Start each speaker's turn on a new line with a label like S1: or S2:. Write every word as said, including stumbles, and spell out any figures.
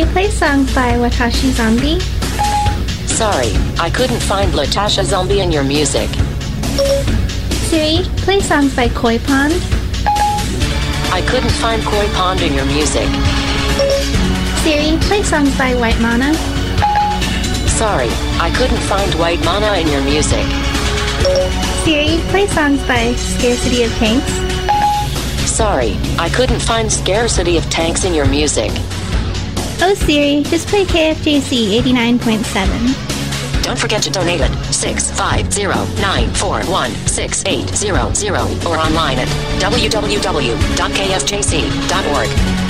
S1: Siri, play songs by Watashi Zombie.
S2: Sorry, I couldn't find Latasha Zombie in your music.
S1: Siri, play songs by Koi Pond.
S2: I couldn't find Koi Pond in your music.
S1: Siri, play songs by White Mana.
S2: Sorry, I couldn't find White Mana in your music.
S1: Siri, play songs by Scarcity of Tanks.
S2: Sorry, I couldn't find Scarcity of Tanks in your music.
S1: Oh Siri, just play K F J C eighty-nine point seven.
S2: Don't forget to donate at six five zero nine four one six eight zero zero or online at w w w dot k f j c dot org.